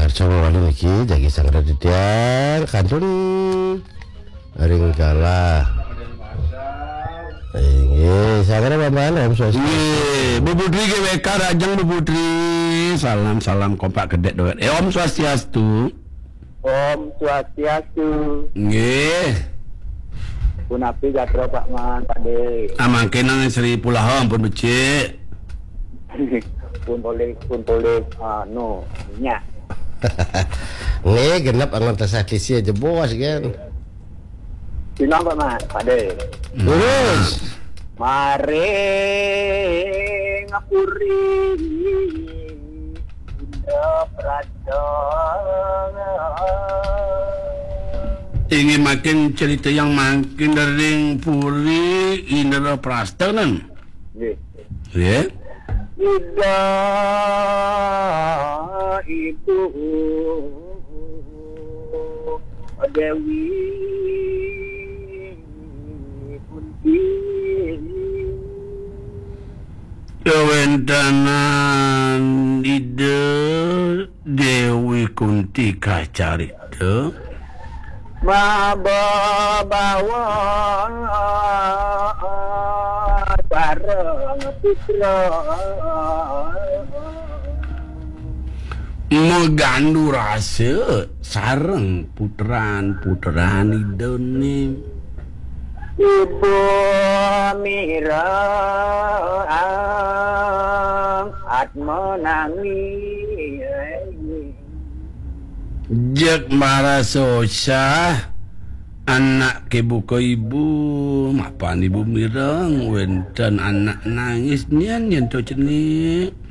harca ngawali niki jagi sang raditya kantun ring kalah sangra paman Om Swastiastu. Bu Putri GWK Rajang Bu Putri. Salam kompak gedek doer. Om Swastiastu. Om Swastiastu. Nggih. Punapi gatro Pak Man Pak De. Amangke nang Sri Pulahom pun becik. pun boleh anu nya. Nih genap angon tasakisi aja bos kan. Dina Pak Man Pak De. Terus Mare ngapuri Indah Prada. Ingin makin cerita yang makin dari Puri Indra Prasta kan? Nggih. Ya. Indah Ibu Dewi Kunti Kewentanan ide Dewi Kunti kacarita Mababawa bareng putra megandu rasa sareng puteran idone Ibu Mira Atmanangi Jek marasosa anak kebuka ibu mapan ibu mireng wenten anak nangis nyen to cenik